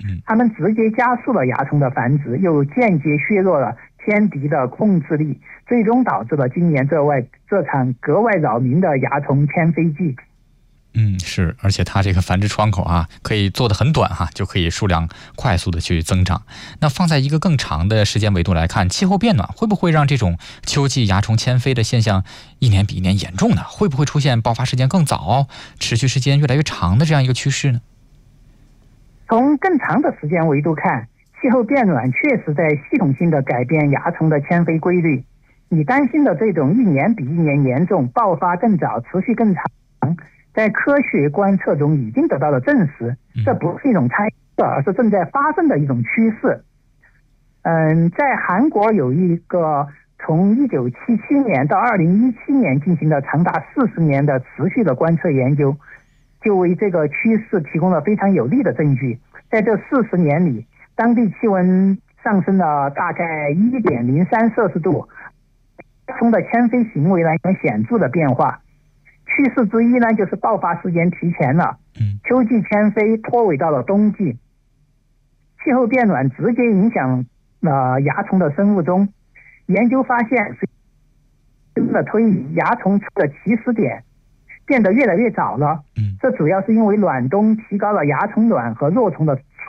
它们直接加速了蚜虫的繁殖，又间接削弱了天敌的控制力，最终导致了今年这场格外扰民的蚜虫迁飞季。 是，而且它这个繁殖窗口可以做得很短就可以数量快速的去增长。那放在一个更长的时间维度来看，气候变暖会不会让这种秋季蚜虫迁飞的现象一年比一年严重呢？会不会出现爆发时间更早、持续时间越来越长的这样一个趋势呢？ 从更长的时间维度看，气候变暖确实在系统性的改变蚜虫的迁飞规律。你担心的这种一年比一年严重、爆发更早、持续更长，在科学观测中已经得到了证实，这不是一种猜测，而是正在发生的一种趋势。在韩国有一个从1977年到2017年进行了长达40年的持续的观测研究，就为这个趋势提供了非常有力的证据。在这40年里，当地气温上升了大概 1.03 摄氏度，蚜虫的迁飞行为呢有显著的变化。趋势之一呢，就是爆发时间提前了，秋季迁飞拖尾到了冬季。气候变暖直接影响了蚜虫的生物钟。研究发现，随着推移，蚜虫出的起始点变得越来越早了。这主要是因为暖冬提高了蚜虫卵和若虫的